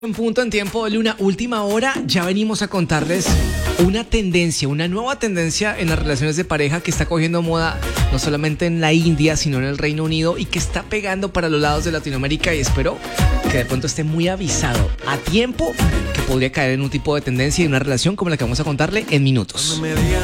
En punto en tiempo de una última hora, ya venimos a contarles una tendencia, una nueva tendencia en las relaciones de pareja que está cogiendo moda no solamente en la India, sino en el Reino Unido y que está pegando para los lados de Latinoamérica, y espero que de pronto esté muy avisado a tiempo que podría caer en un tipo de tendencia y una relación como la que vamos a contarle en minutos.